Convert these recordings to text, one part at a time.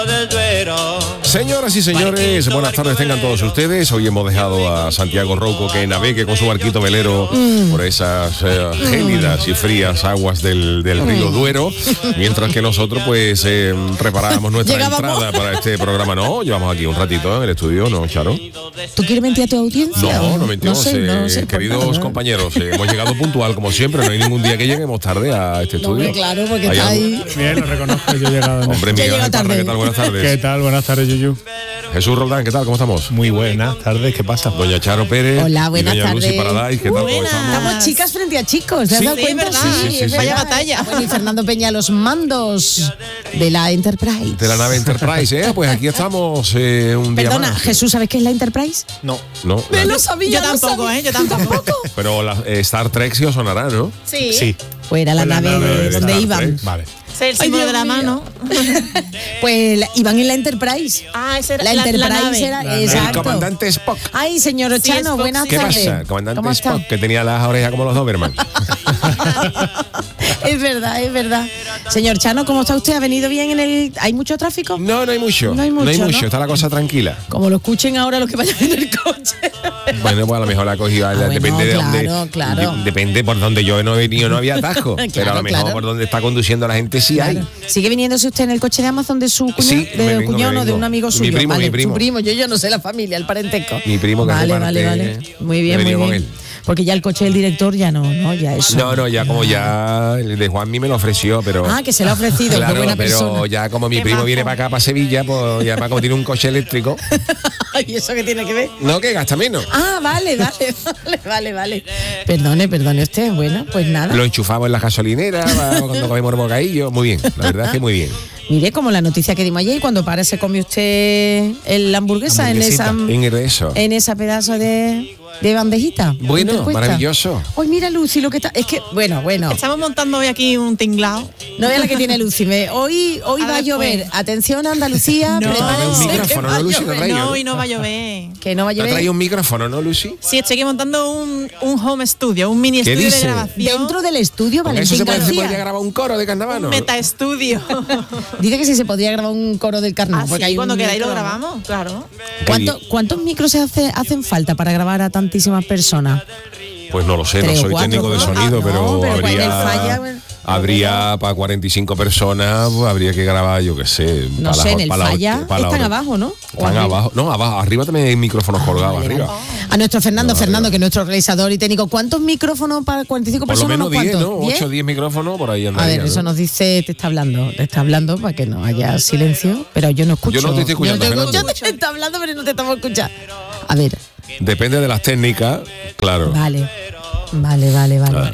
Señoras y señores, buenas tardes tengan todos ustedes. Hoy hemos dejado a Santiago Rouco que navegue con su barquito velero por esas gélidas y frías aguas del río Duero, mientras que nosotros pues preparábamos nuestra entrada para este programa. No, llevamos aquí un ratito en el estudio, ¿no, Charo? ¿Tú quieres mentir a tu audiencia? No mentimos. No sé, queridos compañeros, hemos llegado puntual como siempre. No hay ningún día que lleguemos tarde a este estudio. No, claro, porque está ahí. Bien, lo reconozco, yo he llegado. Hombre, Miguel Ángel Parra, ¿qué tal? Buenas tardes. ¿Qué tal? Buenas tardes, Yuyu. Jesús Roldán, ¿qué tal? ¿Cómo estamos? Muy buenas tardes, ¿qué pasa? Doña Charo Pérez. Hola, buenas y doña tardes. Lucy Paradise, ¿qué tal? ¿Cómo estamos? Estamos chicas frente a chicos, ¿te has dado cuenta? ¿verdad? Sí. Vaya batalla. Bueno, y Fernando Peña a los mandos de la Enterprise. De la nave Enterprise, ¿eh? Pues aquí estamos un día Perdona, más. Jesús, ¿sabes qué es la Enterprise? No. Me lo sabía. Yo tampoco, lo sabía. yo tampoco. Pero la Star Trek sí os sonará, ¿no? Sí. Pues era la nave de donde Star iban. Trek. Vale. Es el símbolo de la mano. Pues iban en la Enterprise. Ah, esa era La Enterprise nave. era, El exacto. comandante Spock. Ay, señor Sí, Ochano, Spock, buenas sí. ¿Qué tardes. pasa? Comandante ¿Cómo está? Spock, que tenía las orejas como los Doberman. Es verdad. Señor Chano, ¿cómo está usted? ¿Ha venido bien en el...? ¿Hay mucho tráfico? No hay mucho. No hay mucho, ¿no? Está la cosa tranquila. Como lo escuchen ahora los que vayan en el coche. Bueno, pues a lo mejor la cogido. bueno, depende de claro, dónde. claro. Depende por donde yo no he venido, no había atajo. Pero a lo mejor claro. por donde está conduciendo la gente sí hay. ¿Sigue viniéndose usted en el coche de Amazon de su cuñado? Sí, me vengo, cuñado, me no, de vengo. un amigo Mi suyo. primo, Vale, mi primo. Su primo, yo no sé la familia, el parentesco. Mi primo que Vale. reparte, Muy bien, he muy venido con bien. él. Porque ya el coche del director ya no, ya eso. No, ya como ya el de Juanmi me lo ofreció, pero... Ah, que se lo ha ofrecido, claro, qué buena pero persona. ya como mi Qué primo majo. viene para acá, para Sevilla, pues ya como tiene un coche eléctrico, ¿Y eso qué tiene que ver? no, que gasta menos. Ah, vale. Perdone usted. Bueno, pues nada. Lo enchufamos en la gasolinera cuando comemos bocadillo. Muy bien, la verdad es que muy bien. Mire, como la noticia que dimos ayer, cuando se come usted la hamburguesa en esa pedazo de bandejita. Bueno, ¿Cuánto cuesta? maravilloso. Hoy mira Lucy lo que está... Es que, bueno. Estamos montando hoy aquí un tinglao. No vea la que tiene Lucy. Hoy va a llover. Atención, Andalucía. No. Prepárense Un que micrófono, va a ¿no, Lucy? llover. ¿Te traído? No, hoy no va a llover. Que no va a ¿Te llover. traído un micrófono, no, Lucy? Sí, estoy aquí montando un home studio, un mini ¿Qué estudio dice? de grabación. Dentro del estudio, Con eso Valentín se podría García. grabar un coro de carnaval, Un ¿no? meta estudio. Dice que sí se podría grabar un coro del carnaval. porque hay cuando un queráis lo micro, ¿no? grabamos, claro. ¿Cuántos micros hacen falta para grabar a tantísimas personas? Pues no lo sé, no 3 o soy 4, técnico de ¿no? sonido, No, pero pero en el habría... falla, Habría para 45 personas, pues habría que grabar, yo qué sé. No sé, en el falla están abajo, ¿no? Están abajo. No, abajo. Arriba también hay micrófonos colgados, Vale, arriba. vale. A nuestro Fernando, que es nuestro realizador y técnico, ¿cuántos micrófonos para 45 Por lo personas? menos 10, ¿no? ¿10? 8 o 10 micrófonos por ahí A andaría, ver, eso ¿no? nos dice, te está hablando para que no haya silencio, pero yo no escucho. Yo no te estoy escuchando, Yo Fernando. te está hablando, pero no te estamos escuchando. A ver, Depende de las técnicas, claro. vale. Claro.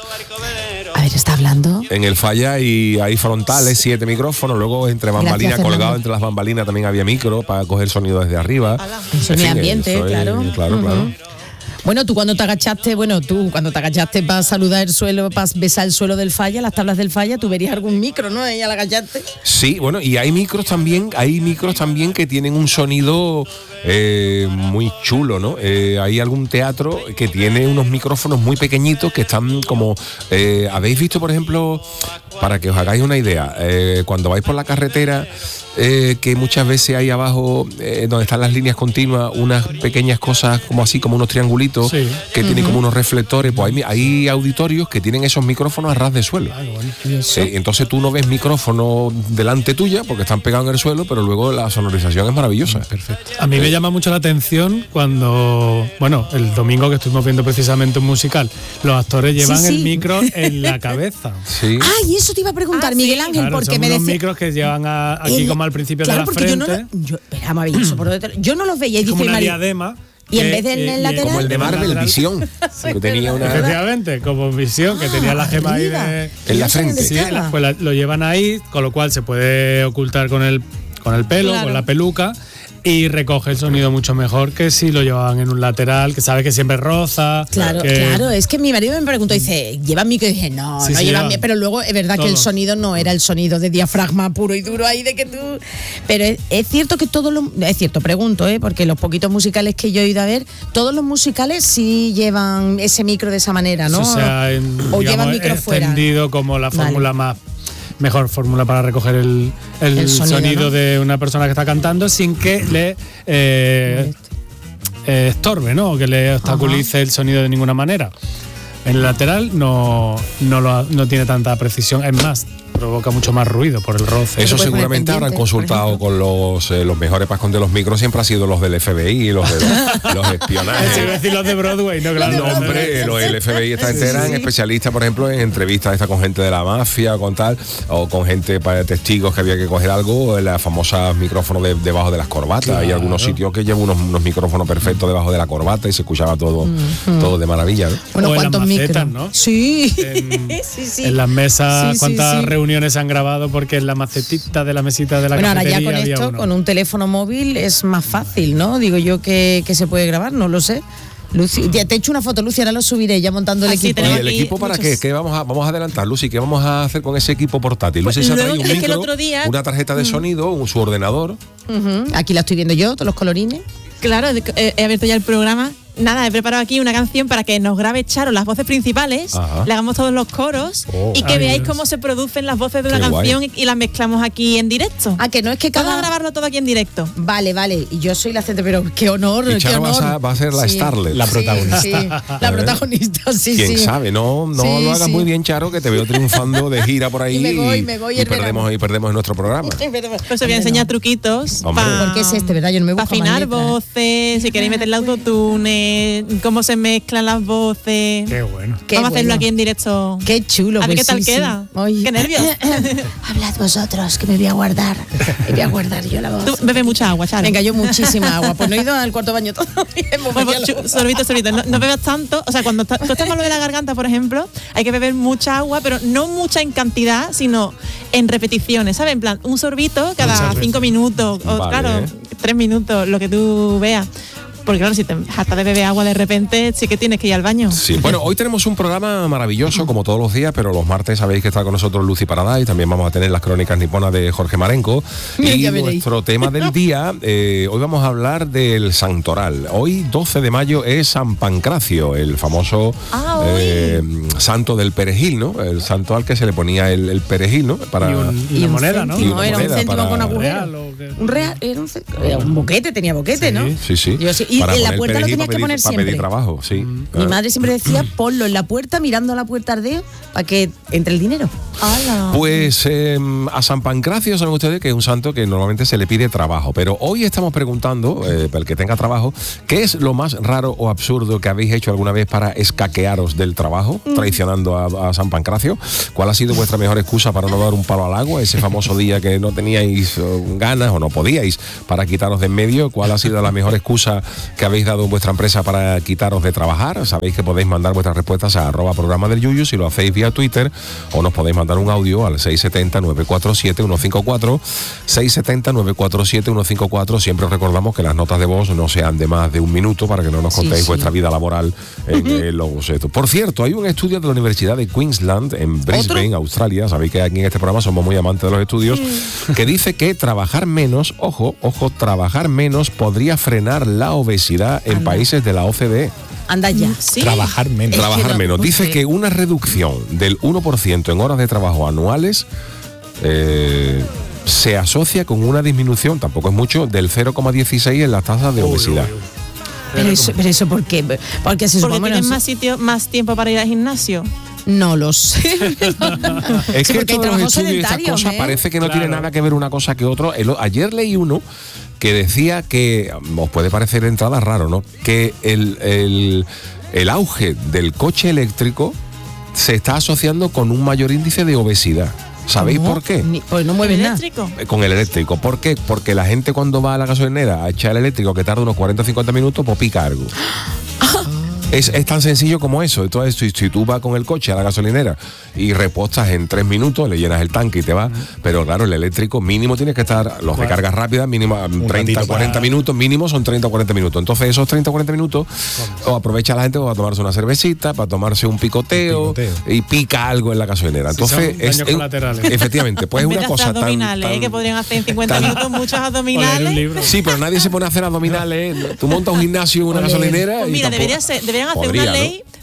A ver, ¿está hablando? En el falla hay frontales, 7 micrófonos, luego entre bambalinas, Fernando. colgados entre las bambalinas también había micro para coger sonido desde arriba. Eso es mi ambiente, eso es- claro. Claro. Bueno, tú cuando te agachaste para saludar el suelo, para besar el suelo del falla, las tablas del falla, tú verías algún micro, ¿no? Ahí al agacharte. Sí, bueno, y hay micros también que tienen un sonido muy chulo, ¿no? Hay algún teatro que tiene unos micrófonos muy pequeñitos que están como... ¿habéis visto, por ejemplo, para que os hagáis una idea, cuando vais por la carretera, que muchas veces hay abajo, donde están las líneas continuas, unas pequeñas cosas como así, como unos triangulitos, Sí. que tienen como unos reflectores? Pues hay auditorios que tienen esos micrófonos a ras de suelo. Entonces tú no ves micrófonos delante tuya porque están pegados en el suelo, pero luego la sonorización es maravillosa. Perfecto. A mí me llama mucho la atención cuando, bueno, el domingo que estuvimos viendo precisamente un musical, los actores llevan Sí. el micro en la cabeza. Sí. Ah, y eso te iba a preguntar, Ah, Miguel sí. Ángel, Claro, porque son me unos decía... micros que llevan aquí como al principio de la porque frente. Espera, me habéis dicho por detrás. Yo no los veía y como dice una Mari- diadema. Y en vez de en el lateral. Como el de Marvel, lateral. Visión, que tenía una... Efectivamente, como visión, que tenía la gema ahí arriba. de... En la No sé dónde frente. Sí, estaba. pues lo llevan ahí, con lo cual se puede ocultar con el pelo, Claro. con la peluca, y recoge el sonido mucho mejor que si lo llevaban en un lateral, que sabe que siempre roza. Claro, que- claro, es que mi marido me preguntó, dice, ¿llevan micro? Y dije, no, Sí, no sí, llevan, llevan. pero luego es verdad que el Todo. sonido no era el sonido de diafragma puro y duro ahí de que tú... Pero es cierto que todos los... Es cierto, pregunto, porque los poquitos musicales que yo he ido a ver, todos los musicales sí llevan ese micro de esa manera, ¿no? O sea, o llevan micro fuera. extendido como la Vale. fórmula más mejor fórmula para recoger el sonido, ¿no? de una persona que está cantando sin que le estorbe, ¿no? O que le obstaculice el sonido de ninguna manera. En el lateral no tiene tanta precisión, es más, provoca mucho más ruido por el roce. Eso puedes poner seguramente habrán pendiente, consultado con los mejores pascón de los micros, siempre ha sido los del FBI y los de los Es espionajes. decir, los de Broadway, no, claro. No, hombre, los del FBI eran especialistas, por ejemplo, en entrevistas con gente de la mafia, con tal, o con gente para testigos que había que coger algo, las famosas micrófonos debajo de las corbatas. Claro. Hay algunos sitios que llevan unos micrófonos perfectos debajo de la corbata y se escuchaba todo de maravilla, ¿no? Bueno, O en ¿cuántos las micros? macetas, ¿no? Sí. En, en las mesas, Sí, ¿cuántas sí. reuniones se han grabado? Porque en la macetita de la mesita de la Bueno, ahora cafetería ya con había esto, uno. con un teléfono móvil es más fácil, ¿no? Digo yo que se puede grabar, no lo sé. Lucy, ya te he hecho una foto, Lucy, ahora lo subiré ya montando el Así equipo. ¿Y tenemos el aquí equipo para muchos- qué? ¿Qué vamos a adelantar, Lucy? ¿Qué vamos a hacer con ese equipo portátil? Pues Lucy se ha luego, traído un es que el micro, otro día- una tarjeta de sonido, su ordenador. Ujú. Aquí la estoy viendo yo, todos los colorines. Claro, he abierto ya el programa. Nada, he preparado aquí una canción para que nos grabe Charo las voces principales, Ajá. le hagamos todos los coros Oh. y que Ay, veáis Dios. cómo se producen las voces de una Qué guay. canción y las mezclamos aquí en directo. Ah, que no es que Vamos a cada... grabarlo todo aquí en directo. Vale, y yo soy la gente, pero qué honor, Y qué Charo honor. va a ser la Starlet. La protagonista. Sí, la protagonista, sí, ¿Quién sí. sabe? No Sí, lo hagas sí. muy bien, Charo, que te veo triunfando de gira por ahí. Y me voy y el verano. perdemos nuestro programa. Pues os voy a enseñar truquitos Hombre. Porque es este, ¿verdad? Yo no me para busco más afinar letras, ¿eh? voces, si queréis meterle autotune, cómo se mezclan las voces. Qué bueno. Qué Vamos a hacerlo bueno. aquí en directo. Qué chulo. A ver pues qué tal sí, queda. sí. Oye. Qué nervios. Hablad vosotros, que me voy a guardar. Me voy a guardar yo la voz. Tú bebe mucha agua, Charo. Venga, yo muchísima agua. Pues no he ido al cuarto baño todavía. hemos Bueno, metido pues, sorbito. No bebas tanto. O sea, cuando tú estás malo de la garganta, por ejemplo, hay que beber mucha agua, pero no mucha en cantidad, sino en repeticiones, ¿sabes? En plan, un sorbito cada Muchas 5 veces. minutos, o Vale. claro, 3 minutos, lo que tú veas. Porque claro, si te hartas de beber agua de repente, sí que tienes que ir al baño. Sí, bueno, hoy tenemos un programa maravilloso, como todos los días, pero los martes sabéis que está con nosotros Lucy Paradise, también vamos a tener las crónicas niponas de Jorge Marenco. Mira, Y ya veréis. nuestro tema del día, hoy vamos a hablar del santoral. Hoy, 12 de mayo, es San Pancracio, el famoso santo del perejil, ¿no? El santo al que se le ponía el perejil, ¿no? Para... Y una un moneda, ¿no? céntimo, Y una era un moneda céntimo para- con agujero. ¿Real o qué? Un real, era un boquete, tenía boquete, Sí. ¿no? Sí. Yo sí. Y Para en la poner puerta lo perejil tenías que poner para siempre. pedir trabajo, sí. Mi madre siempre decía, ponlo en la puerta, mirando a la puerta ardeo, para que entre el dinero. ¡Hala! Pues a San Pancracio saben ustedes que es un santo que normalmente se le pide trabajo, pero hoy estamos preguntando, para el que tenga trabajo, ¿qué es lo más raro o absurdo que habéis hecho alguna vez para escaquearos del trabajo, traicionando a San Pancracio? ¿Cuál ha sido vuestra mejor excusa para no dar un palo al agua, ese famoso día que no teníais ganas o no podíais para quitaros de en medio? ¿Cuál ha sido la mejor excusa que habéis dado en vuestra empresa para quitaros de trabajar? Sabéis que podéis mandar vuestras respuestas a @programa del Yuyu si lo hacéis vía Twitter, o nos podéis mandar un audio al 670-947-154, 670-947-154. Siempre os recordamos que las notas de voz no sean de más de un minuto para que no nos Sí, contéis sí. vuestra vida laboral en los estos. Por cierto, hay un estudio de la Universidad de Queensland en Brisbane, Australia. Sabéis que aquí en este programa somos muy amantes de los estudios, que dice que trabajar menos, ojo, trabajar menos podría frenar la obesidad en países de la OCDE. Anda ya. Sí. Trabajar menos. Es que Trabajar no, menos. no Dice sé. que una reducción del 1% en horas de trabajo anuales se asocia con una disminución, tampoco es mucho, del 0,16 en las tasas de obesidad. Pero eso ¿por qué? Porque se Porque supone... tienes más tiempo para ir al gimnasio. No lo sé. Es Sí, que porque hay todos los trabajos estudios y estas sedentarios, cosas ¿eh? parece que no Claro. tiene nada que ver una cosa que otro. Ayer leí uno que decía que, os puede parecer de entrada raro, ¿no? Que el auge del coche eléctrico se está asociando con un mayor índice de obesidad. ¿Sabéis ¿Cómo? por qué? Pues no mueve nada. ¿Eléctrico? Con el eléctrico. ¿Por qué? Porque la gente cuando va a la gasolinera a echar el eléctrico, que tarda unos 40 o 50 minutos, pues pica algo. Es tan sencillo como eso. Entonces, si tú vas con el coche a la gasolinera y repostas en 3 minutos, le llenas el tanque y te vas. Pero claro, el eléctrico mínimo tiene que estar, los de cargas rápidas, mínimo 30, ratito 40 para- minutos, mínimo son 30 o 40 minutos. Entonces, esos 30 o 40 minutos, o aprovecha la gente para tomarse una cervecita, para tomarse un picoteo, Un picoteo. y pica algo en la gasolinera. Sí, Entonces, son daños colaterales. efectivamente, pues es En vez una de hacer cosa tan... abdominales, que podrían hacer en 50 tan- minutos muchos O leer un abdominales. libro. Sí, pero nadie se pone a hacer abdominales. Tú montas un gimnasio en una Ole. gasolinera Pues y mira, tampoco- deberían hacer Podría, una ¿no? ley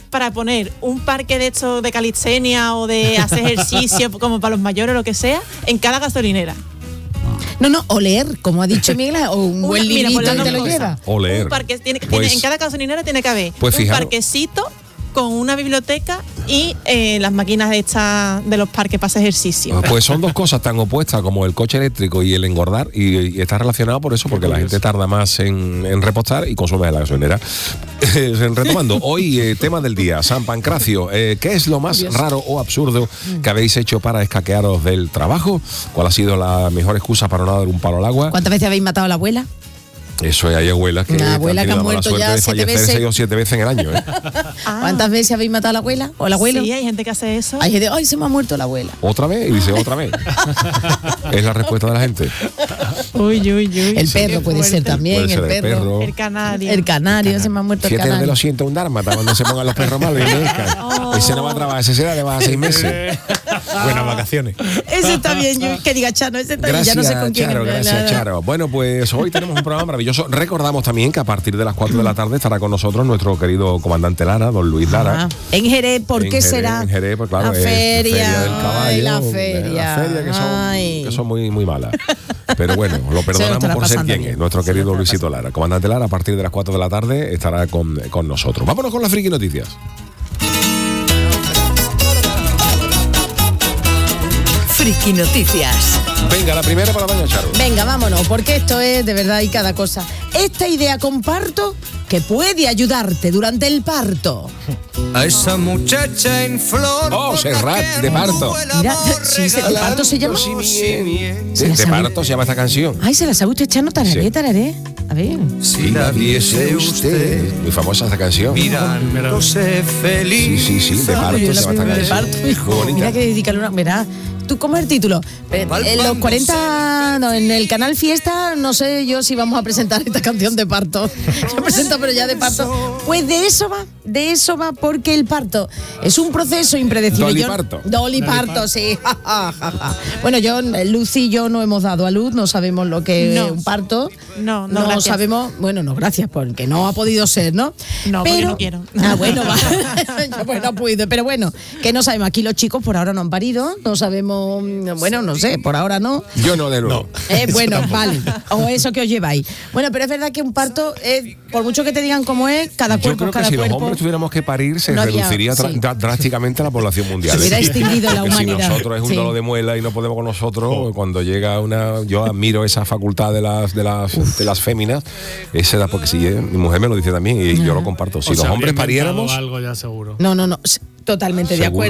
para poner un parque de estos de calistenia o de hacer ejercicio como para los mayores o lo que sea en cada gasolinera. No, o leer, como ha dicho Miguel, o un buen Mira, librito pues y te lo lleva. O leer. Un parque, Pues- en cada gasolinera tiene que haber Pues un fijaros. parquecito con una biblioteca y las máquinas de los parques para hacer ejercicio. Pues son dos cosas tan opuestas como el coche eléctrico y el engordar, y está relacionado por eso, porque la gente tarda más en repostar y consume de la gasolinera. Retomando, hoy tema del día, San Pancracio, ¿qué es lo más raro o absurdo que habéis hecho para escaquearos del trabajo? ¿Cuál ha sido la mejor excusa para no dar un palo al agua? ¿Cuántas veces habéis matado a la abuela? Eso hay abuelas que Una abuela han que ha tenido la mala muerto suerte ya de 7 fallecer veces. 6 o 7 veces en el año, ¿eh? ¿Cuántas veces habéis matado a la abuela o al abuelo? Sí, hay gente que hace eso. Hay gente, ay, se me ha muerto la abuela. Otra vez, y dice otra vez. Es la respuesta de la gente. Uy. El perro puede ser también, Puede ser el perro. El canario. El canario, se me ha muerto el Fíjate de canario. lo siento un dármata cuando se pongan los perros malos y Oh. ese no va a trabajar, ese será de más a 6 meses. Buenas vacaciones. Ese está bien, que diga Chano, ese está bien, ya Gracias, no sé con quién. Charo, gracias, Charo. Bueno, pues hoy tenemos un programa maravilloso. Recordamos también que a partir de las 4 de la tarde estará con nosotros nuestro querido comandante Lara, don Luis Lara. Ah, en Jerez, ¿por En qué Jerez, será? En Jerez, pues claro, la es feria, del caballo. ay, la feria. La feria Ay. que son muy, muy malas. Pero bueno, lo Se lo perdonamos estará por ser pasando quien bien. es. Nuestro querido Luisito Lara. Comandante Lara, a partir de las 4 de la tarde estará con nosotros. Vámonos con las friki noticias. Friki Noticias. Venga, la primera para doña Charo. Venga, vámonos, porque esto es de verdad y cada cosa. Esta idea comparto que puede ayudarte durante el parto. A esa muchacha en flor. Oh, Serrat, de parto. Mira, sí, de parto se llama. De parto se llama esta canción. Ay, se la sabe usted echando tararé, Sí. tararé. A ver. Si la viese usted Muy famosa esta canción. mirándose feliz. Sí, de parto se llama esta De canción. parto, Muy hijo. bonita. Mira que dedicarle una. Verá, ¿tú cómo es el título? En los 40, no, en el canal Fiesta, no sé yo si vamos a presentar esta canción de parto. Yo presento, pero ya de parto. Pues de eso va, porque el parto es un proceso impredecible. Dolly Parto. Dolly Parto, sí. Bueno, Lucy y yo no hemos dado a luz, no sabemos lo que es No. un parto. No, gracias. sabemos, bueno, no, gracias, porque no ha podido ser, ¿no? No, porque no quiero. Ah, bueno, va. Yo pues no puedo, pero bueno, que no sabemos. Aquí los chicos por ahora no han parido, no sabemos, bueno, no sé, por ahora no. Yo no, de nuevo. Bueno, vale. O eso que os lleváis. Bueno, pero es verdad que un parto es, por mucho que te digan cómo es, cada Yo cuerpo creo es que cada si los cuerpo. hombres tuviéramos que parir, se No había- reduciría sí. drásticamente la población mundial. Se hubiera extinguido la Porque humanidad. Si nosotros es un Sí. dolor de muela y no podemos con nosotros, cuando llega una. Yo admiro esa facultad de las féminas. Esa edad, porque si mi mujer me lo dice también y yo lo comparto. Si O los sea, pues hombres habría inventado pariéramos. algo ya seguro. No, totalmente Seguro.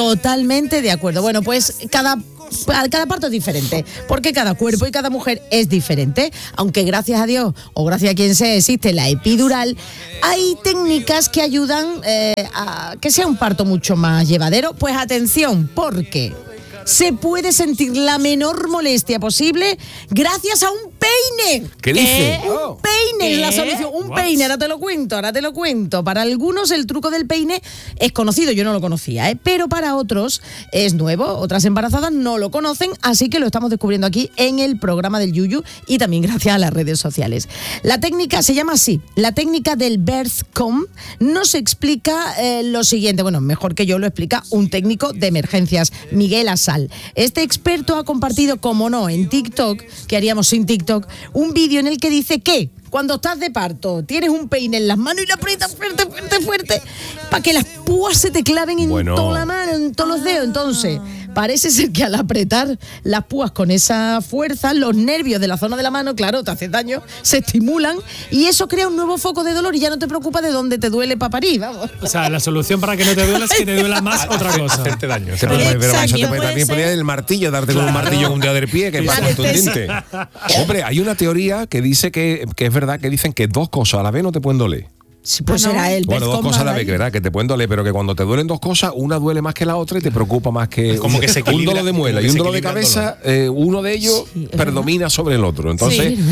de acuerdo. Bueno, pues cada parto es diferente, porque cada cuerpo y cada mujer es diferente. Aunque gracias a Dios, o gracias a quien sea, existe la epidural, hay técnicas que ayudan a que sea un parto mucho más llevadero. Pues atención, porque se puede sentir la menor molestia posible gracias a un peine. ¿Qué dice? Un peine es la ¿Qué? solución. Un peine, ahora te lo cuento. Para algunos el truco del peine es conocido, yo no lo conocía, pero para otros es nuevo. Otras embarazadas no lo conocen, así que lo estamos descubriendo aquí en el programa del Yuyu y también gracias a las redes sociales. La técnica se llama así, la técnica del birth-com. Nos explica lo siguiente, bueno, mejor que yo lo explica un técnico de emergencias, Miguel Asal. Este experto ha compartido, como no, en TikTok, que haríamos sin TikTok, un vídeo en el que dice que cuando estás de parto tienes un peine en las manos y lo aprietas fuerte, para que las púas se te claven en Bueno. toda la mano, en todos los dedos. Entonces, parece ser que al apretar las púas con esa fuerza, los nervios de la zona de la mano, claro, te hace daño, se estimulan y eso crea un nuevo foco de dolor y ya no te preocupa de dónde te duele para parir, vamos. O sea, la solución para que no te duela es que te duela más otra cosa. Hacerte daño. Pero Pero eso también también puede podría ser- el martillo, darte con un martillo en un dedo del pie, que pasa contundente. Hombre, hay una teoría que dice que es verdad, que dicen que dos cosas a la vez no te pueden doler. Sí, pues será el Bueno, dos Birth-com cosas a la vez, ahí. que verdad, que te pueden doler, pero que cuando te duelen dos cosas, una duele más que la otra y te preocupa más que Como que se un equilibra, dolor de muela como que y un se dolor de equilibra el cabeza, uno de ellos Sí, es predomina sobre el otro. Entonces, Sí,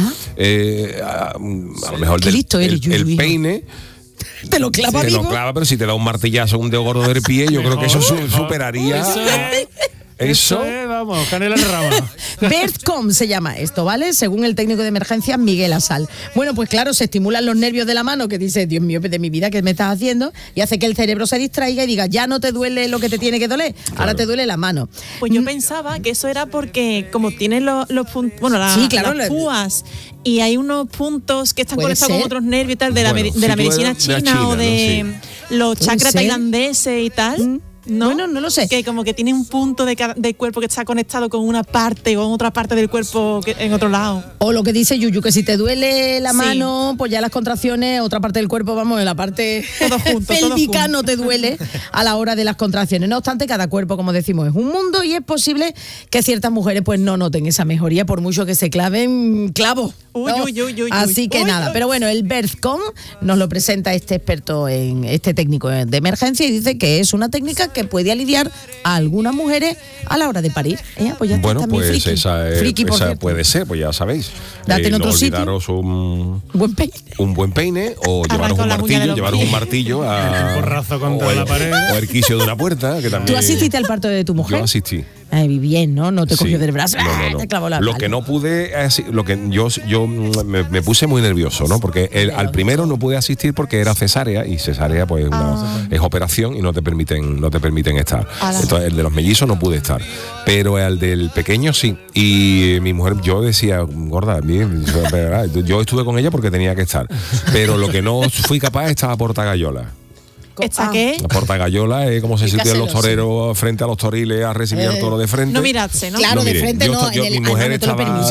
a lo mejor Qué listo eres, Yuyu, el hijo. peine Te lo clava te vivo. lo clava, pero si te da un martillazo, un dedo gordo del pie, yo creo que eso superaría. Eso es, Eso, vamos, canela en rama. BirthCom se llama esto, ¿vale? Según el técnico de emergencia Miguel Asal. Bueno, pues claro, se estimulan los nervios de la mano, que dice, Dios mío, de mi vida, ¿qué me estás haciendo? Y hace que el cerebro se distraiga y diga, ya no te duele lo que te tiene que doler, ahora te duele la mano. Pues yo pensaba que eso era porque como tiene los puntos, bueno, las púas, y hay unos puntos que están conectados con otros nervios y tal, de la medicina china o de los chakras tailandeses y tal. ¿No? Bueno, no lo sé. Que como que tiene un punto del cuerpo que está conectado con una parte o otra parte del cuerpo en otro lado. O lo que dice Yuyu, que si te duele la mano, pues ya las contracciones, otra parte del cuerpo, vamos, en la parte pélvica no te duele a la hora de las contracciones. No obstante, cada cuerpo, como decimos, es un mundo y es posible que ciertas mujeres pues no noten esa mejoría por mucho que se claven clavos. ¿no? Así que nada, pero bueno, el BirthCom nos lo presenta este experto, este técnico de emergencia, y dice que es una técnica que puede aliviar a algunas mujeres a la hora de parir. Pues ya bueno, está pues friki, esa puede ser, pues ya sabéis. Date en no otro olvidaros sitio. un buen peine o llevaros un martillo, un porrazo contra la pared. O el quicio de una puerta, que también. ¿Tú asististe al parto de tu mujer? Yo asistí. Ay, bien, ¿no? No te cogió del brazo. No. Te clavó la Lo pala. que no pude, lo que yo me puse muy nervioso, ¿no? Porque al primero no pude asistir porque era cesárea, y cesárea pues es operación y no te permiten estar. Entonces el de los mellizos no pude estar, pero el del pequeño sí. Y mi mujer, yo decía, gorda, bien, yo estuve con ella porque tenía que estar, pero lo que no fui capaz estaba Portagayola. ¿Está qué? La Portagayola es como se sitúan los toreros frente a los toriles a recibir el toro de frente. No mirarse, ¿no? Claro, de frente no. Mi mujer estaba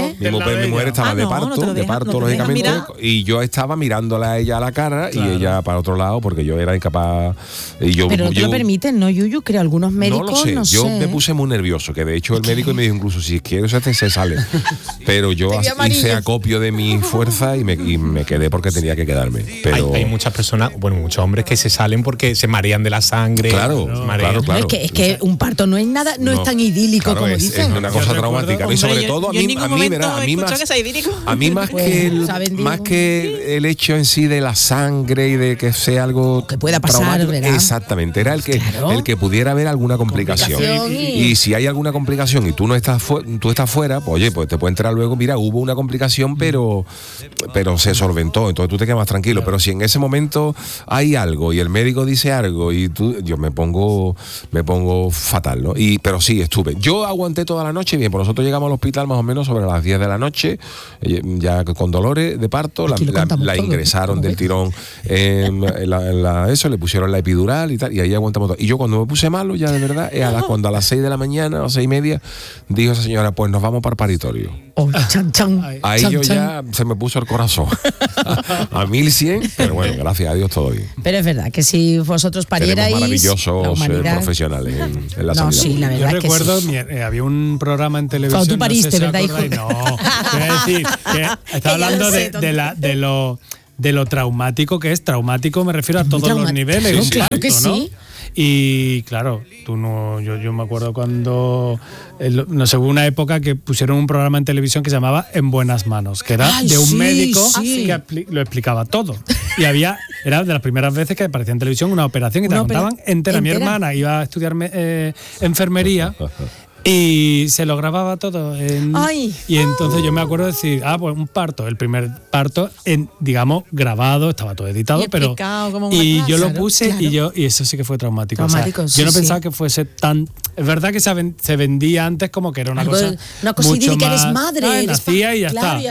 de parto, lógicamente, y yo estaba mirándola a ella a la cara, y ella para otro lado, porque yo era incapaz. Pero no te lo permiten, ¿no, Yuyu? Creo algunos médicos, no lo sé. Yo me puse muy nervioso, que de hecho el médico me dijo incluso, si quieres se sale. Pero yo hice acopio de mi fuerza y me quedé porque tenía que quedarme. Pero hay muchas personas, bueno, muchos hombres que se salen porque se marean de la sangre. Claro. Es que un parto no es nada, no es tan idílico como dicen. Es una cosa traumática. Y sobre todo a mí más que el hecho en sí de la sangre y de que sea algo que pueda pasar, ¿verdad? Exactamente, era el que pudiera haber alguna complicación. Y si hay alguna complicación y tú no estás tú estás fuera, pues oye, pues te puede entrar luego, mira, hubo una complicación, pero se solventó, entonces tú te quedas más tranquilo. Pero si en ese momento hay algo y el médico dice algo y yo me pongo fatal, ¿no? Pero sí, estuve. Yo aguanté toda la noche bien, pues nosotros llegamos al hospital más o menos sobre las 10 de la noche, ya con dolores de parto, la ingresaron del tirón, le pusieron la epidural y tal, y ahí aguantamos todo. Y yo cuando me puse malo, ya de verdad, cuando a las 6 de la mañana o 6:30, dijo esa señora, pues nos vamos para el paritorio. Ahí ya se me puso el corazón a 1100, pero bueno, gracias a Dios todo bien. Pero es verdad que si vosotros parierais, maravillosos profesionales en la sanidad. Sí, la verdad. Yo recuerdo, había un programa en televisión. Tú pariste, ¿verdad, hijo? No, quiero decir que estaba hablando de lo traumático que es. Traumático me refiero a todos los niveles. Sí, claro que sí. Y claro, yo me acuerdo cuando, no sé, hubo una época que pusieron un programa en televisión que se llamaba En Buenas Manos, que era de un médico que lo explicaba todo. Y era de las primeras veces que aparecía en televisión una operación que te la contaban entera. Mi hermana iba a estudiar enfermería. Y se lo grababa todo. Y entonces yo me acuerdo de decir, pues un parto, el primer parto, digamos, grabado, estaba todo editado, pero. Y yo lo puse y eso sí que fue traumático. Yo no pensaba que fuese tan. Es verdad que se vendía antes como que era una cosa. Una cosa idílica, eres madre. Nacía y ya está.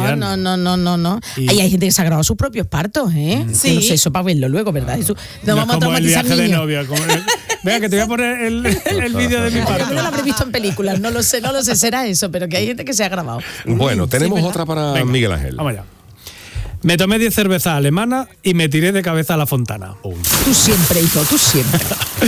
No. Ahí hay gente que se ha grabado sus propios partos, ¿eh? Sí. No sé, eso para verlo luego, ¿verdad? Eso, no vamos a traumatizar el viaje de novia. Venga, que te voy a poner el vídeo de mi parto. Yo lo habré visto en películas, no lo sé, será eso, pero que hay gente que se ha grabado. Bueno, tenemos otra para Miguel Ángel. Vamos allá. Me tomé 10 cervezas alemanas y me tiré de cabeza a la fontana. Tú siempre, hijo, tú siempre.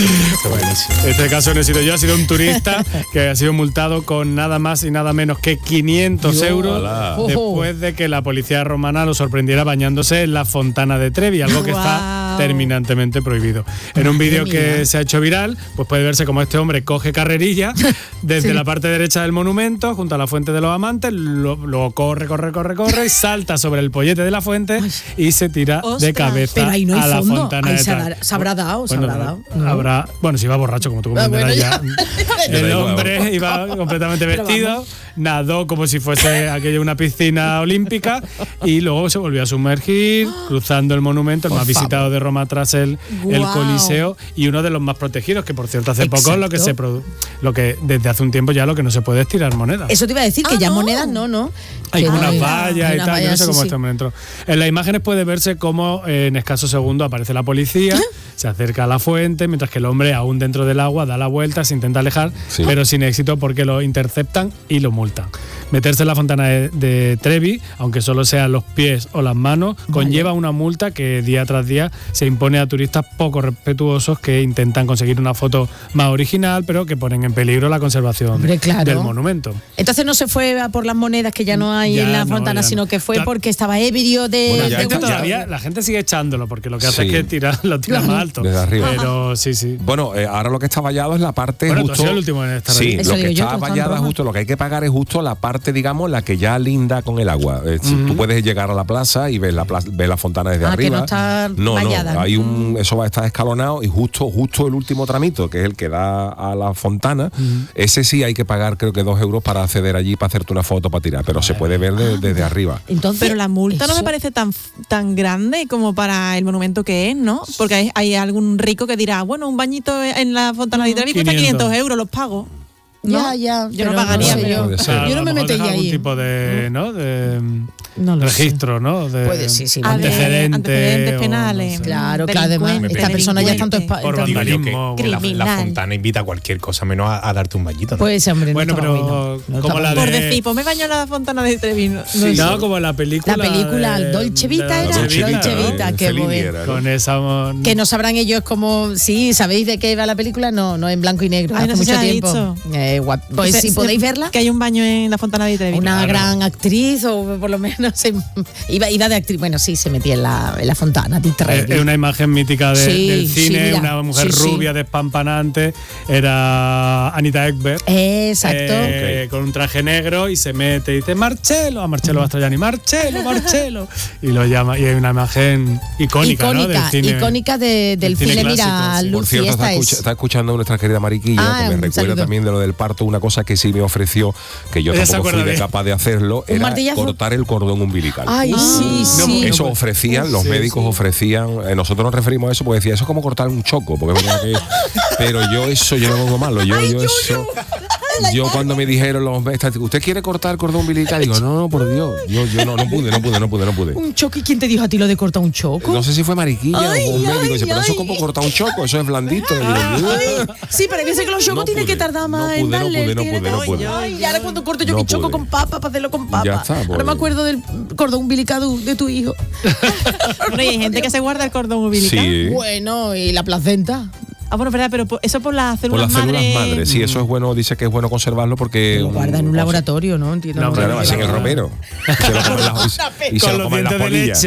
En este caso no he sido yo, ha sido un turista que ha sido multado con nada más y nada menos que 500 euros después de que la policía romana lo sorprendiera bañándose en la fontana de Trevi, algo que está terminantemente prohibido. En un vídeo que se ha hecho viral, pues puede verse como este hombre coge carrerilla desde la parte derecha del monumento, junto a la fuente de los amantes, luego corre y salta sobre el pollete de la fuente y se tira de cabeza. Pero ahí no hay a la fondo. fontana Ahí de se habrá dado. Bueno, si va borracho, como tú comprenderás ya. El hombre iba completamente vestido, nadó como si fuese aquello una piscina olímpica y luego se volvió a sumergir, cruzando el monumento, el más visitado de Roma tras el Coliseo y uno de los más protegidos, que por cierto hace poco lo que desde hace un tiempo ya lo que no se puede es tirar monedas. Eso te iba a decir, que ya monedas no. Hay unas vallas y tal, yo no sé cómo está dentro. En las imágenes puede verse cómo en escasos segundos aparece la policía, se acerca a la fuente, mientras que el hombre, aún dentro del agua, da la vuelta, se intenta alejar, pero sin éxito porque lo interceptan y lo multan. Meterse en la fontana de Trevi, aunque solo sean los pies o las manos, conlleva una multa que día tras día se impone a turistas poco respetuosos que intentan conseguir una foto más original, pero que ponen en peligro la conservación del monumento. Entonces no se fue a por las monedas que ya no hay en la fontana, sino que fue porque estaba ebrio de... La gente sigue echándolo, porque lo que hace es que lo tira más alto. Desde arriba. Pero sí. Bueno, ahora lo que está vallado es la parte justo... Tú has sido el último en esta Sí, lo que está vallada justo, lo que hay que pagar es justo la parte, digamos, la que ya linda con el agua. Tú puedes llegar a la plaza y ves la fontana desde arriba. Que no está vallada. Hay eso va a estar escalonado y justo el último tramito, que es el que da a la fontana, ese sí hay que pagar creo que 2 euros para acceder allí, para hacerte una foto, para tirar, pero se puede ver desde arriba. Entonces, pero la multa no me parece tan grande como para el monumento que es, ¿no? Porque hay algún rico que dirá, bueno, un bañito en la fontana de Trevi cuesta 500 euros, los pago. ¿No? Yo no pagaría, pero yo no me metería ahí. Algún tipo de registro, ¿no? Puede, sí. Antecedentes penales. Claro, además, esta persona ya está por vandalismo. La fontana invita a cualquier cosa menos a darte un bañito, ¿no? Pues hombre, bueno, pero como la de... Por decir, pues me baño en la fontana de Trevi. No, como la película... La película Dolce Vita era. Dolce Vita, que con esa... Que no sabrán ellos cómo... Sí, ¿sabéis de qué va la película? No, en blanco y negro. Hace mucho tiempo. Pues si podéis verla. Que hay un baño en la fontana de Trevi. Una gran actriz, o por lo menos iba de actriz. Bueno, sí, se metía en la fontana de Trevi. Es una imagen mítica del cine, una mujer rubia, despampanante. Era Anita Ekberg. Exacto. Con un traje negro y se mete y dice Marcello, a Marcello Mastroianni, Marcello. Y lo llama, y hay una imagen icónica, ¿no? Del cine, icónica del cine. Mira, por cierto, está escuchando nuestra querida Mariquilla, que me recuerda también de lo del parto, una cosa que sí me ofreció, que yo tampoco fui capaz de hacerlo, era cortar el cordón umbilical. Ay, sí. Eso ofrecían, los médicos ofrecían, nosotros nos referimos a eso porque decía, eso es como cortar un choco, porque pero yo no pongo malo, yo cuando me dijeron los médicos, ¿usted quiere cortar el cordón umbilical? Digo, no, por Dios, yo no pude. ¿Un choco? ¿Y quién te dijo a ti lo de cortar un choco? No sé si fue Mariquilla o un médico, dice, pero eso es como cortar un choco, eso es blandito. Sí, pero hay veces que los chocos tienen que tardar más en darle. No pude. Y ahora cuando corto yo mi choco con papa, para hacerlo con papa. Ya está, ahora me acuerdo del cordón umbilical de tu hijo. Bueno, y hay gente que se guarda el cordón umbilical. Sí. Bueno, y la placenta. Bueno, verdad, pero eso por las células madres. Por las células madres, sí, eso es bueno, dice que es bueno conservarlo porque... Lo guarda en un laboratorio, ¿no? Entiendo. Claro, así en el romero. Y se lo comen las polillas.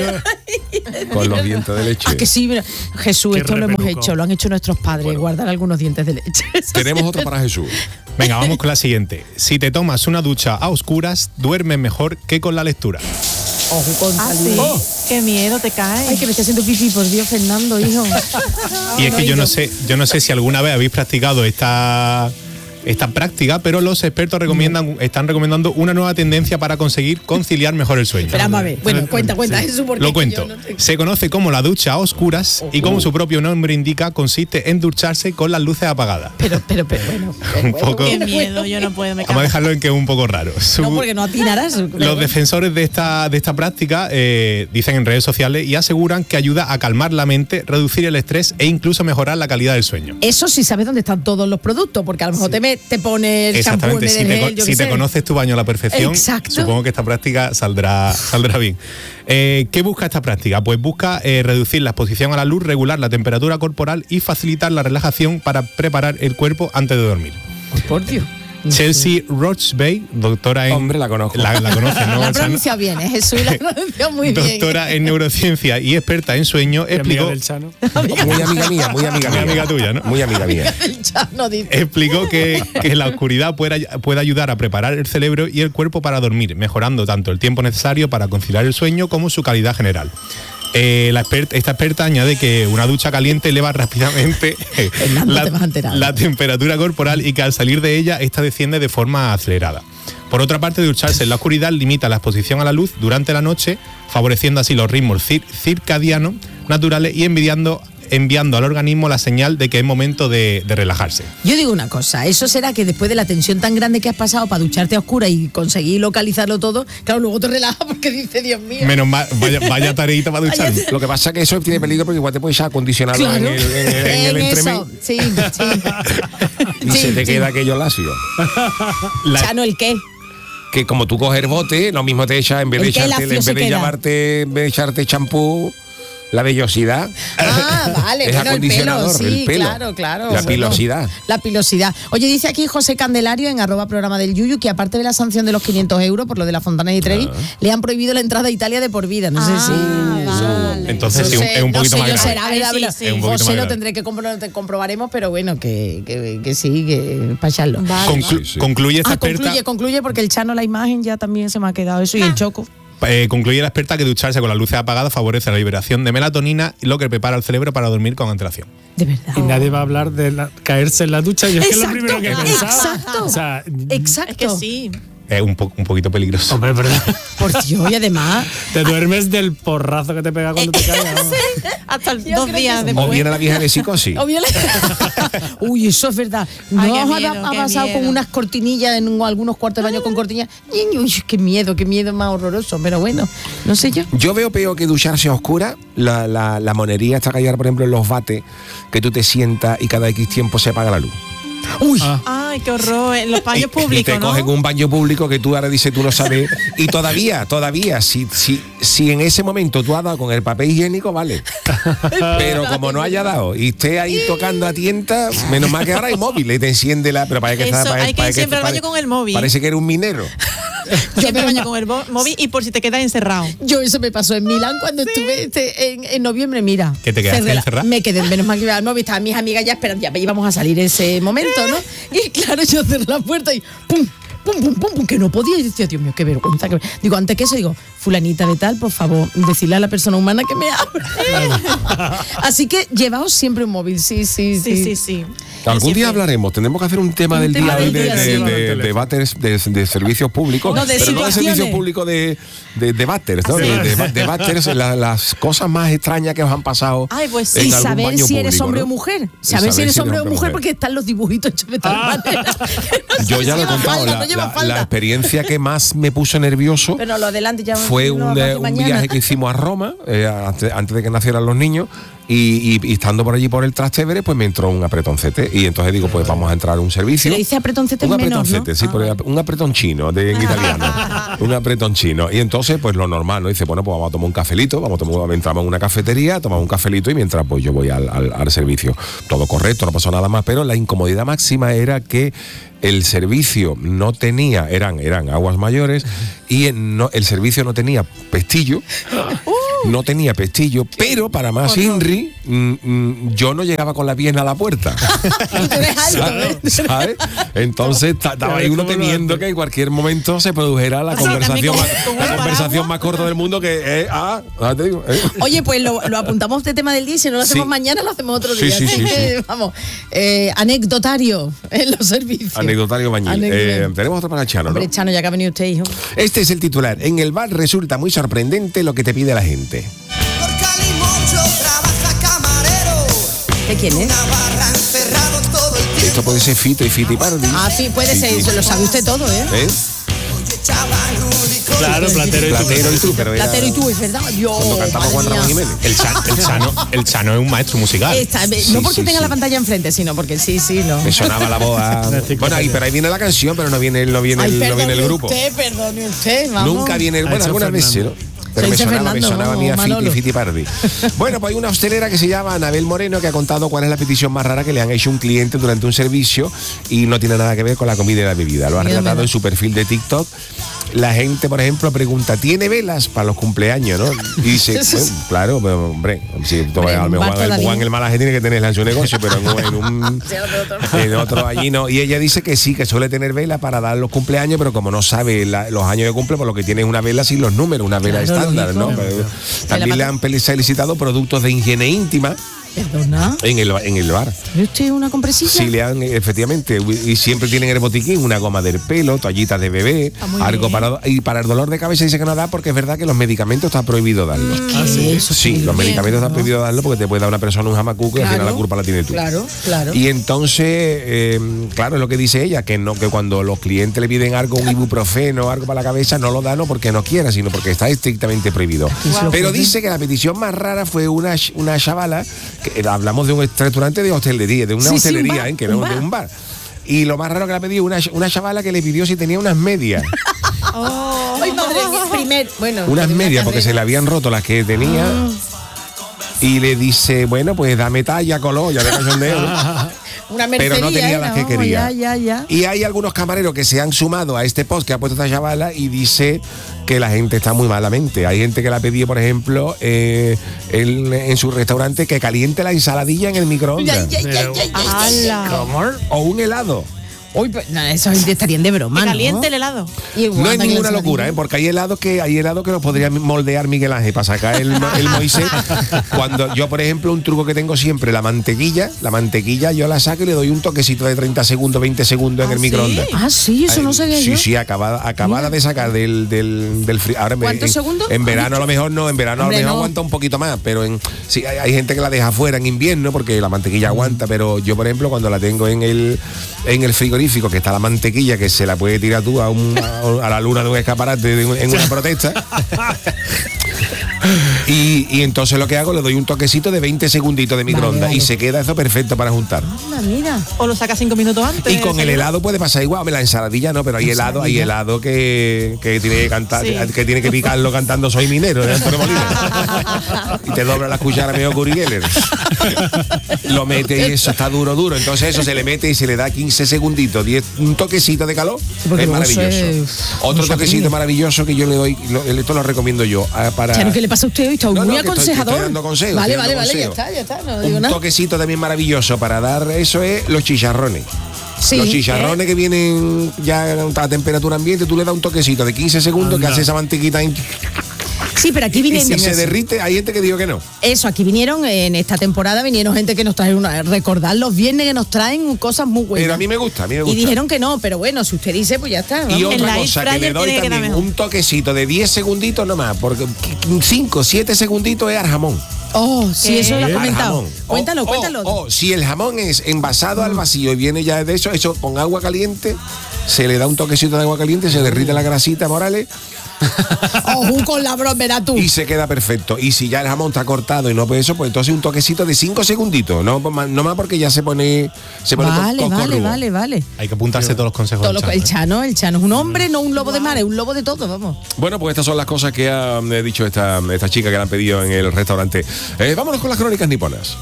Con los dientes de leche. Que sí, mira, Jesús, esto lo hemos hecho, lo han hecho nuestros padres, guardar algunos dientes de leche. Tenemos otro para Jesús. Venga, vamos con la siguiente. Si te tomas una ducha a oscuras, duermes mejor que con la lectura. Ojo con sí. Qué miedo, te cae. Ay, que me está haciendo pipí, por Dios, Fernando, hijo. Y es que yo no sé si alguna vez habéis practicado esta práctica, pero los expertos están recomendando una nueva tendencia para conseguir conciliar mejor el sueño. Esperamos a ver. Bueno, cuenta, eso porque lo cuento. Se conoce como la ducha a oscuras y como su propio nombre indica, consiste en ducharse con las luces apagadas. Pero bueno. Un poco. Qué miedo, yo no puedo. Vamos a dejarlo en que es un poco raro. No, porque no atinarás. Los defensores de esta práctica dicen en redes sociales y aseguran que ayuda a calmar la mente, reducir el estrés e incluso mejorar la calidad del sueño. Eso sí sabes dónde están todos los productos, porque a lo mejor te pone el champú, si te conoces tu baño a la perfección, supongo que esta práctica saldrá bien. ¿Qué busca esta práctica? Pues busca reducir la exposición a la luz, regular la temperatura corporal y facilitar la relajación para preparar el cuerpo antes de dormir. Por Dios. Chelsea Rochbay, doctora en... Hombre, la conozco. La conoce, ¿no? La pronuncia bien, Jesús, la pronuncia muy bien. Doctora en neurociencia y experta en sueño, explicó... Muy amiga mía. Muy amiga tuya, ¿no? Muy amiga mía. Explicó que la oscuridad puede ayudar a preparar el cerebro y el cuerpo para dormir, mejorando tanto el tiempo necesario para conciliar el sueño como su calidad general. Esta experta añade que una ducha caliente eleva rápidamente la temperatura corporal y que al salir de ella, esta desciende de forma acelerada. Por otra parte, ducharse en la oscuridad limita la exposición a la luz durante la noche, favoreciendo así los ritmos circadianos naturales y enviando al organismo la señal de que es momento de relajarse. Yo digo una cosa, eso será que después de la tensión tan grande que has pasado para ducharte a oscuras y conseguir localizarlo todo, claro, luego te relajas porque dices, Dios mío. Menos mal, vaya tareita para ducharme. Lo que pasa es que eso tiene peligro porque igual te puedes acondicionarlo claro, en el entremés. Sí. Y se te queda aquello lacio. Chano, ¿el qué? Que como tú coges bote, lo mismo te echa, en vez de echarte champú, la vellosidad. Vale, es bueno, acondicionador, el pelo. Claro. La pilosidad. La pilosidad. Oye, dice aquí José Candelario en @programa del Yuyu que aparte de la sanción de los 500 euros por lo de la Fontana di Trevi, le han prohibido la entrada a Italia de por vida. No sé si... Vale. Entonces es un poquito más grave. José lo tendré que comprobaremos, pero bueno, que sí, que para echarlo. Vale. Concluye esta experta. Concluye porque el Chano, la imagen ya también se me ha quedado eso y el Choco. Concluye la experta que ducharse con las luces apagadas favorece la liberación de melatonina, lo que prepara el cerebro para dormir con antelación. De verdad. Y nadie va a hablar de caerse en la ducha. Yo es que es lo primero que pensaba. Exacto. Es que sí. Es un poquito peligroso. Hombre, ¿verdad? Por Dios, y además... Te duermes del porrazo que te pega cuando te caes. Hasta 2 días después. O viene la vieja de psicosis. Uy, eso es verdad. ¿No os ha pasado con unas cortinillas en algunos cuartos de baño con cortinillas? Uy, qué miedo más horroroso. Pero bueno, no sé yo. Yo veo peor que ducharse a oscura, la monería esta que hay, por ejemplo, en los bates, que tú te sientas y cada X tiempo se apaga la luz. Uy. Ay, qué horror. En los baños públicos, y te cogen un baño público que tú ahora dices, tú no sabes. Y todavía, si en ese momento tú has dado con el papel higiénico, vale. Pero como no haya dado y esté ahí tocando a tienta, menos mal que ahora hay móvil y te enciende la... Pero parece que hay que ir siempre al baño con el móvil. Parece que eres un minero. Siempre al baño con el móvil y por si te quedas encerrado. Yo eso me pasó en Milán cuando estuve en noviembre, mira. ¿Que te quedaste encerrado? Me quedé, menos mal que iba al móvil, estaban mis amigas ya esperando, ya íbamos a salir ese momento, ¿no? Y claro, yo cerré la puerta y ¡pum! Que no podía. Y decía, Dios mío, qué vergüenza. Digo, antes que eso, digo, fulanita de tal, por favor, decirle a la persona humana que me abra. Así que llevaos siempre un móvil, sí. Algún día hablaremos, tendremos que hacer un tema del día de váteres, de servicios públicos, pero no de servicios públicos de váteres, ¿no? De váteres, las cosas más extrañas que os han pasado. Ay, pues sí, saber si eres hombre o mujer. Saber si eres hombre o mujer, porque están los dibujitos hechos de tal manera. Yo ya lo he contado, la experiencia que más me puso nervioso pero lo adelante ya fue un viaje que hicimos a Roma, antes de que nacieran los niños. Y estando por allí por el Trastevere, pues me entró un apretoncete. Y entonces digo, pues vamos a entrar a un servicio. ¿Se le dice apretoncete un menor, apretoncete, ¿no? Sí, un apretón chino, en italiano. Un apretón chino. Y entonces, pues lo normal, ¿no? Dice, bueno, pues vamos a tomar un cafelito, entramos en una cafetería, tomamos un cafelito y mientras pues yo voy al servicio. Todo correcto, no pasó nada más, pero la incomodidad máxima era que el servicio no tenía, eran aguas mayores, y el servicio no tenía pestillo. No tenía pestillo, pero para más Inri, yo no llegaba con la pierna a la puerta. ¿Sabes? Entonces estaba ahí uno temiendo que en cualquier momento se produjera la conversación más corta del mundo que te digo. Oye, pues lo apuntamos de tema del día y si no lo hacemos mañana lo hacemos otro día. Sí. Vamos, anecdotario en los servicios. Anecdotario bañil. Tenemos otro para Chano, ¿no? Hombre, Chano, ya que ha venido usted, hijo. Este es el titular. En el bar resulta muy sorprendente lo que te pide la gente. ¿De quién es? Esto puede ser Fito y Fitipardi. Sí, puede ser, eso lo sabe usted todo, ¿eh? Claro, Platero y tú. Platero y tú, es verdad. Cuando cantamos Juan Ramón Jiménez. El Chano es un maestro musical. No porque tenga la pantalla enfrente, sino porque sí, no. Me sonaba la voz. Bueno, pero ahí viene la canción, pero no viene el grupo. Perdone usted, vamos. Nunca viene, bueno, algunas veces, ¿no? Pero me sonaba a mí a Fitipardi. Bueno, pues hay una hostelera que se llama Anabel Moreno que ha contado cuál es la petición más rara que le han hecho un cliente durante un servicio y no tiene nada que ver con la comida y la bebida. Lo ha relatado en su perfil de TikTok. la gente, por ejemplo, pregunta, ¿tiene velas para los cumpleaños, no? Y dice, bueno, claro, pero, hombre, si a lo mejor Juan el Malaje tiene que tenerla en su negocio, pero en otro allí no. Y ella dice que sí, que suele tener vela para dar los cumpleaños, pero como no sabe los años de cumple, por lo que tiene es una vela sin los números, una vela estándar, ¿no? También le han solicitado productos de higiene íntima. ¿Perdona? En el bar. ¿Pero usted una compresilla? Sí, le han, efectivamente, y siempre tienen el botiquín, una goma del pelo, toallitas de bebé, algo para el dolor de cabeza dice que no da porque es verdad que los medicamentos está prohibido darlos. Sí, los medicamentos está prohibido darlos porque te puede dar una persona un jamacuco y al final la culpa la tienes tú. Claro. Y entonces, claro, es lo que dice ella, que no, que cuando los clientes le piden algo, un ibuprofeno, algo para la cabeza, no lo dan no porque no quiera, sino porque está estrictamente prohibido. Pero dice que la petición más rara fue una chavala. Hablamos de un restaurante de hostelería, de una hostelería, que no de un bar. Y lo más raro que le ha pedido una chavala que le pidió si tenía unas medias. Ay, madre mía, unas medias, porque se le habían roto las que tenía. Y le dice, bueno, pues dame talla, color, ya de cachondeo. Una mercería, pero no tenía las que quería. Ya. Y hay algunos camareros que se han sumado a este post que ha puesto esta chavala y dice que la gente está muy malamente. Hay gente que la ha pedido, por ejemplo, en su restaurante que caliente la ensaladilla en el microondas. O un helado. Uy, esa gente estarían de broma, ¿no? Caliente el helado. No es ninguna locura, porque hay helado que los podría moldear Miguel Ángel para sacar el Moisés. Cuando yo, por ejemplo, un truco que tengo siempre, la mantequilla yo la saco y le doy un toquecito de 30 segundos, 20 segundos en el microondas. Sí, eso no sabía yo. Sí, acabada de sacar del frío. ¿Cuántos segundos? En verano a lo mejor no, en verano a lo mejor aguanta un poquito más, pero sí, hay gente que la deja fuera en invierno porque la mantequilla aguanta, pero yo, por ejemplo, cuando la tengo en el frigorífico, que está la mantequilla que se la puede tirar tú a la luna de un escaparate en una protesta. Y entonces lo que hago, le doy un toquecito de 20 segunditos de microondas y se queda eso perfecto para juntar. Mira. O lo sacas 5 minutos antes. Y con el helado puede pasar igual. La ensaladilla no, pero hay helado que tiene que cantar, que tiene que picarlo cantando Soy Minero de Antonio Molina. Y te dobla la cuchara medio Uri Geller. Lo mete y eso está duro. Entonces eso se le mete y se le da 15 segunditos, un toquecito de calor. Es maravilloso. Otro toquecito maravilloso que yo le doy, esto lo recomiendo yo para. Claro, ¿qué le pasa a usted hoy? Está muy aconsejador. Estoy dando consejos. Vale, ya está. No digo nada. Un toquecito también maravilloso para dar eso es los chicharrones. Sí, los chicharrones que vienen ya a temperatura ambiente, tú le das un toquecito de 15 segundos que hace esa mantequita. Sí, pero aquí vinieron. Y se derrite, hay gente que dijo que no. Eso, aquí vinieron, en esta temporada vinieron gente que nos trae recordar los viernes que nos traen cosas muy buenas. Pero a mí me gusta. Y dijeron que no, pero bueno, si usted dice, pues ya está. ¿No? Y otra cosa que le doy también, un toquecito de 10 segunditos nomás, porque 5, 7 segunditos es al jamón. Sí, eso lo has comentado. Cuéntalo. Si el jamón es envasado al vacío y viene ya de eso con agua caliente, se le da un toquecito de agua caliente, se derrite la grasita, Morales. Con la bromera tú. Y se queda perfecto. Y si ya el jamón está cortado y no pues eso, pues entonces un toquecito de 5 segunditos. No más porque ya se pone Vale. Hay que apuntarse todos los consejos. El Chano es un hombre, no un lobo de mar, es un lobo de todo, vamos. Bueno, pues estas son las cosas que ha dicho esta chica que le han pedido en el restaurante. Vámonos con las crónicas niponas.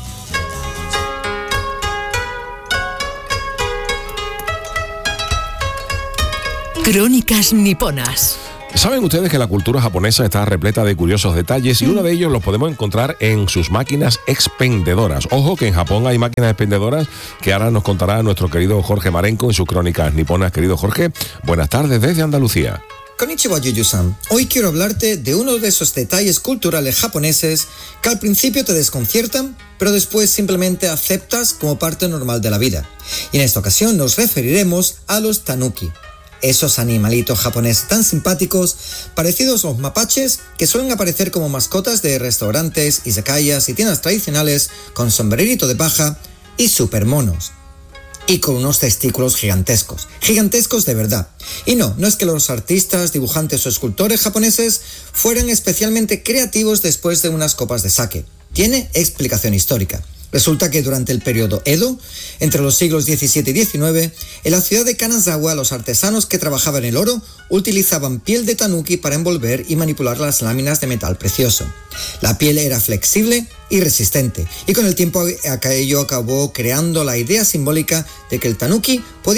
Crónicas niponas. Saben ustedes que la cultura japonesa está repleta de curiosos detalles y uno de ellos los podemos encontrar en sus máquinas expendedoras. Ojo que en Japón hay máquinas expendedoras que ahora nos contará nuestro querido Jorge Marenco en sus crónicas niponas. Querido Jorge, buenas tardes desde Andalucía. Konnichiwa, Yuyu-san. Hoy quiero hablarte de uno de esos detalles culturales japoneses que al principio te desconciertan, pero después simplemente aceptas como parte normal de la vida. Y en esta ocasión nos referiremos a los tanuki. Esos animalitos japoneses tan simpáticos, parecidos a los mapaches, que suelen aparecer como mascotas de restaurantes, izakayas y tiendas tradicionales con sombrerito de paja y super monos. Y con unos testículos gigantescos de verdad. Y no es que los artistas, dibujantes o escultores japoneses fueran especialmente creativos después de unas copas de sake. Tiene explicación histórica. Resulta que durante el periodo Edo, entre los siglos XVII y XIX, en la ciudad de Kanazawa los artesanos que trabajaban el oro utilizaban piel de tanuki para envolver y manipular las láminas de metal precioso. La piel era flexible y resistente, y con el tiempo aquello acabó creando la idea simbólica de que el tanuki podía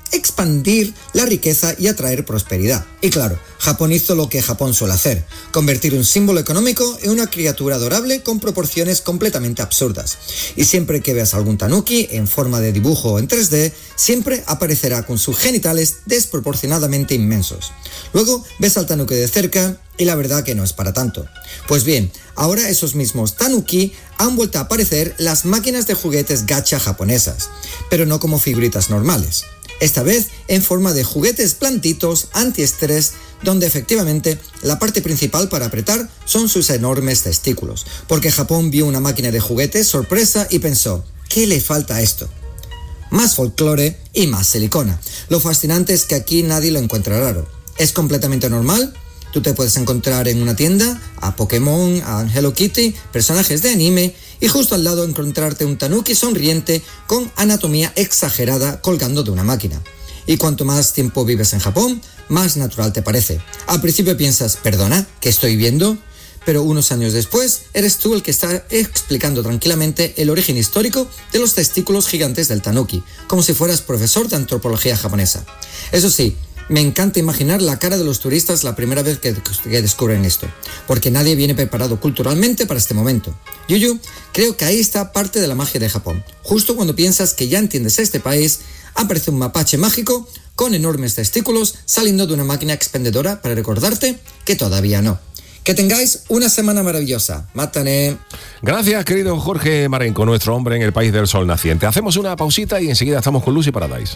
expandir la riqueza y atraer prosperidad. Y claro, Japón hizo lo que Japón suele hacer, convertir un símbolo económico en una criatura adorable con proporciones completamente absurdas. Y siempre que veas algún tanuki en forma de dibujo en 3D, siempre aparecerá con sus genitales desproporcionadamente inmensos. Luego ves al tanuki de cerca y la verdad que no es para tanto. Pues bien, ahora esos mismos tanuki han vuelto a aparecer las máquinas de juguetes gacha japonesas, pero no como figuritas normales. Esta vez en forma de juguetes blanditos antiestrés, donde efectivamente la parte principal para apretar son sus enormes testículos, porque Japón vio una máquina de juguetes sorpresa y pensó, ¿qué le falta a esto? Más folclore y más silicona. Lo fascinante es que aquí nadie lo encuentra raro. Es completamente normal. Tú te puedes encontrar en una tienda a Pokémon, a Hello Kitty, personajes de anime, y justo al lado encontrarte un tanuki sonriente con anatomía exagerada colgando de una máquina. Y cuanto más tiempo vives en Japón, más natural te parece. Al principio piensas, ¿perdona? ¿Qué estoy viendo? Pero unos años después, eres tú el que está explicando tranquilamente el origen histórico de los testículos gigantes del tanuki, como si fueras profesor de antropología japonesa. Eso sí, me encanta imaginar la cara de los turistas la primera vez que descubren esto, porque nadie viene preparado culturalmente para este momento. Yuyu, creo que ahí está parte de la magia de Japón. Justo cuando piensas que ya entiendes este país, aparece un mapache mágico con enormes testículos saliendo de una máquina expendedora para recordarte que todavía no. Que tengáis una semana maravillosa. Mátane. Gracias, querido Jorge Marenco, nuestro hombre en el país del sol naciente. Hacemos una pausita y enseguida estamos con Lucy Paradise.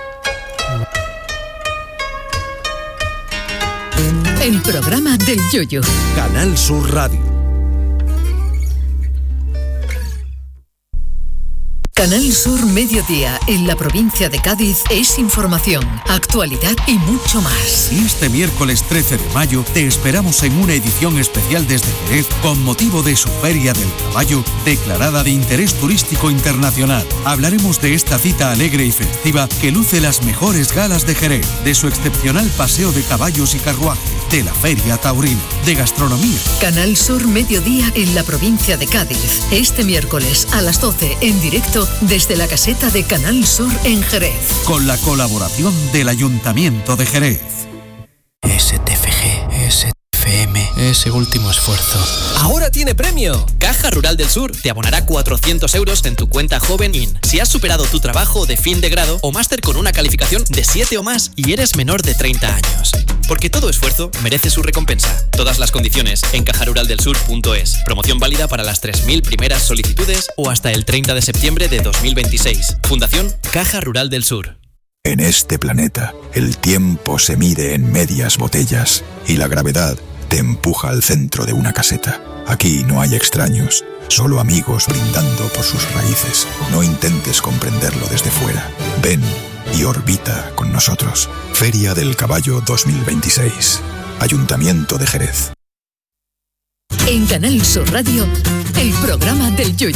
El programa del Yoyo. Canal Sur Radio. Canal Sur Mediodía, en la provincia de Cádiz, es información, actualidad y mucho más. Y este miércoles 13 de mayo te esperamos en una edición especial desde Jerez con motivo de su Feria del Caballo, declarada de interés turístico internacional. Hablaremos de esta cita alegre y festiva que luce las mejores galas de Jerez, de su excepcional paseo de caballos y carruaje, de la Feria Taurina, de gastronomía. Canal Sur Mediodía, en la provincia de Cádiz, este miércoles a las 12 en directo desde la caseta de Canal Sur en Jerez. Con la colaboración del Ayuntamiento de Jerez. STFG, STFM, ese último esfuerzo. ¡Ahora tiene premio! Caja Rural del Sur te abonará 400 euros en tu cuenta Joven IN si has superado tu trabajo de fin de grado o máster con una calificación de 7 o más y eres menor de 30 años. Porque todo esfuerzo merece su recompensa. Todas las condiciones en cajaruraldelsur.es. Promoción válida para las 3.000 primeras solicitudes o hasta el 30 de septiembre de 2026. Fundación Caja Rural del Sur. En este planeta, el tiempo se mide en medias botellas y la gravedad te empuja al centro de una caseta. Aquí no hay extraños, solo amigos brindando por sus raíces. No intentes comprenderlo desde fuera. Ven y orbita con nosotros. Feria del Caballo 2026. Ayuntamiento de Jerez. En Canal Sur Radio, el programa del Yoyo.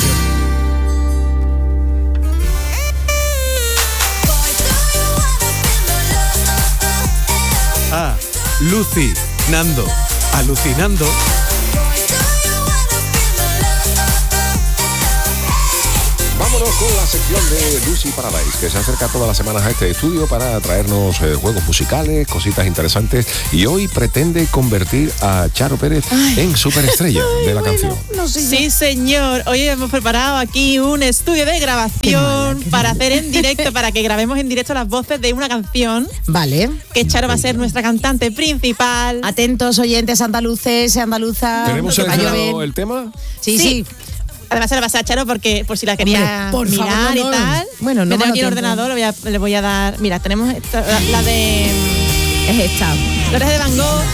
Lucy, Nando, alucinando. Vámonos con la sección de Lucy Paradise, que se acerca todas las semanas a este estudio para traernos juegos musicales, cositas interesantes, y hoy pretende convertir a Charo Pérez en superestrella de la canción. Sí, señor. Hoy hemos preparado aquí un estudio de grabación para hacer en directo, para que grabemos en directo las voces de una canción. Vale. Que Charo va a ser nuestra cantante principal. Atentos, oyentes andaluces, andaluzas. ¿Tenemos seleccionado el tema? Sí. Además se la pasé a Charo porque por si la quería mirar y tal. Bueno, no me tengo aquí el ordenador, le voy a dar. Mira, tenemos la de. Es esta. Flores de Van Gogh.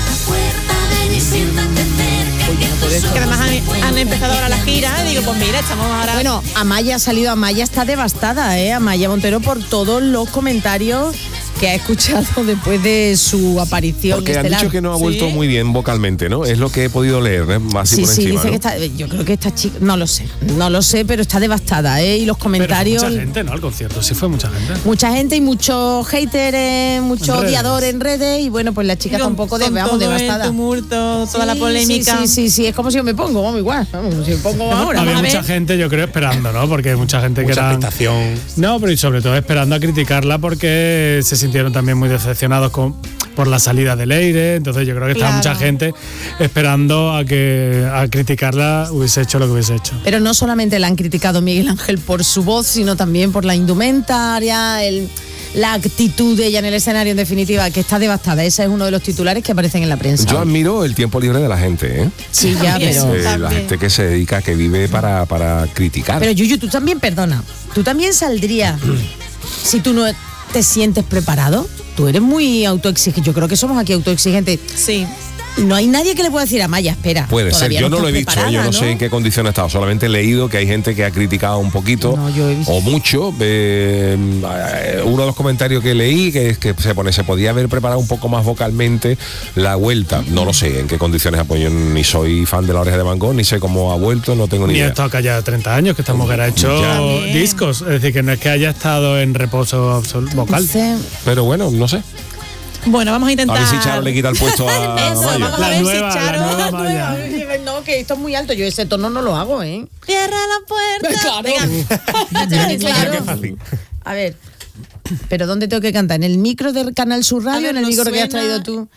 Que además han empezado ahora la gira. Digo, pues mira, estamos ahora. Bueno, Amaya ha salido. Amaya está devastada, Amaya Montero, por todos los comentarios que ha escuchado después de su aparición. Porque han dicho que no ha vuelto muy bien vocalmente, ¿no? Es lo que he podido leer, más por encima, dice, ¿no? Que está, yo creo que esta chica, no lo sé, pero está devastada, ¿eh? Y los comentarios. Pero fue mucha gente, ¿no? Al concierto, sí fue mucha gente. Mucha gente y muchos haters, mucho odiador en redes, y bueno, pues la chica está un poco devastada. El tumulto, toda la polémica. Sí, es como si yo me pongo, vamos igual, vamos, si me pongo ahora. Había mucha gente, yo creo, esperando, ¿no? Porque mucha gente que era. Expectación. No, pero y sobre todo esperando a criticarla porque se sintieron también muy decepcionados por la salida del aire. Entonces yo creo que estaba mucha gente esperando a criticarla, hubiese hecho lo que hubiese hecho. Pero no solamente la han criticado, Miguel Ángel, por su voz, sino también por la indumentaria, la actitud de ella en el escenario, en definitiva, que está devastada. Ese es uno de los titulares que aparecen en la prensa. Yo admiro el tiempo libre de la gente, ¿eh? Sí, ya, pero... la gente que se dedica, que vive para criticar. Pero Yuyu, tú también, perdona, tú también saldrías si tú no te sientes preparado. Tú eres muy autoexigente. Yo creo que somos aquí autoexigentes. Sí. No hay nadie que le pueda decir a Maya, espera. Puede ser, yo no lo he visto, yo no sé en qué condiciones he estado. Solamente he leído que hay gente que ha criticado un poquito o mucho. Uno de los comentarios que leí que es que se podía haber preparado un poco más vocalmente la vuelta. No lo sé en qué condiciones apoyo. Ni soy fan de La Oreja de Van Gogh, ni sé cómo ha vuelto, no tengo ni idea. Ni ha estado callada 30 años, que esta mujer ha hecho discos. Es decir, que no es que haya estado en reposo vocal. Pero bueno, no sé. Bueno, vamos a intentar. A ver si Charo le quita el puesto a Maya. Vamos a ver si Charo. Maya. No, que esto es muy alto. Yo ese tono no lo hago, ¿eh? Cierra la puerta. Claro. Qué fácil. A ver, ¿pero dónde tengo que cantar? ¿En el micro del Canal Sur Radio o en el micro que has traído tú?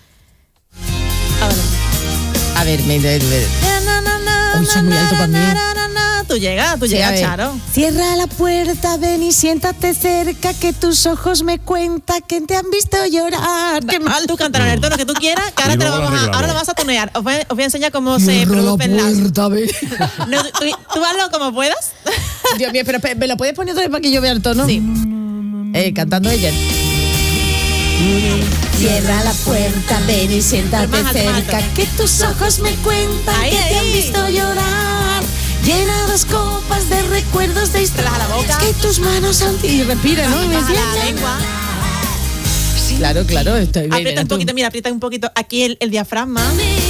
A ver, Uy, eso es muy alto para mí. Tú llegas, Charo. Cierra la puerta, ven y siéntate cerca, que tus ojos me cuentan que te han visto llorar. Qué mal. Tú cantarás en el tono que tú quieras, que ahora lo vas a tunear. Os voy a enseñar cómo se producen las... No, tú hazlo como puedas. Dios mío, pero ¿me lo puedes poner otra vez para que yo vea el tono? Sí. Cantando ella. Cierra la puerta, ven y siéntate cerca, que tus ojos me cuentan que te han visto llorar. Llena dos copas de recuerdos de historias a la boca. Que tus manos y respira, ¿no? La lengua. Claro, estoy bien. Aprieta un poquito, mira, aprieta un poquito aquí el diafragma.